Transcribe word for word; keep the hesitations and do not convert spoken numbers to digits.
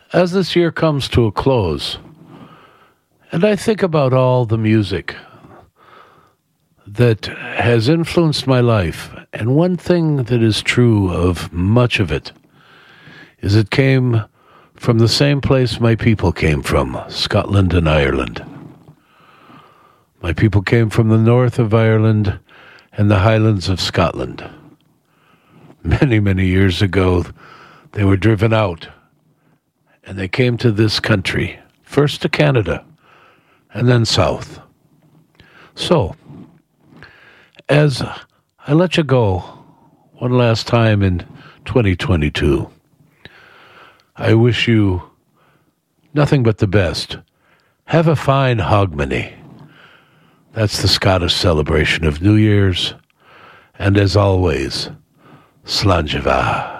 As this year comes to a close, and I think about all the music that has influenced my life, and one thing that is true of much of it is it came from the same place my people came from, Scotland and Ireland. My people came from the north of Ireland and the Highlands of Scotland. Many, many years ago, they were driven out, and they came to this country, first to Canada, and then south. So, as I let you go one last time in twenty twenty-two, I wish you nothing but the best. Have a fine Hogmanay. That's the Scottish celebration of New Year's. And as always, Slàinte mhath.